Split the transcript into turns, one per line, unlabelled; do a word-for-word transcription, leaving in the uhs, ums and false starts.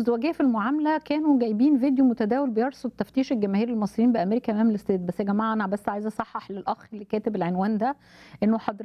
الازدواجيه في المعامله كانوا جايبين فيديو متداول بيرصد تفتيش الجماهير المصريين بامريكا امام الاستاد. بس يا جماعه انا بس عايزه اصحح للاخ اللي كاتب العنوان ده انه حضرتك